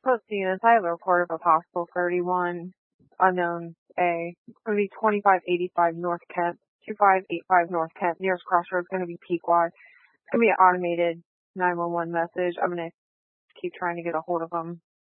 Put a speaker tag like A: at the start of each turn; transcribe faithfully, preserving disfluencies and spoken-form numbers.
A: Post units, I have a report of a possible thirty-one unknown A. It's going to be twenty-five eighty-five North Kent, twenty-five eighty-five North Kent. Nearest crossroads going to be Pequot. It's going to be an automated nine one one message. I'm going to keep trying to get a hold of them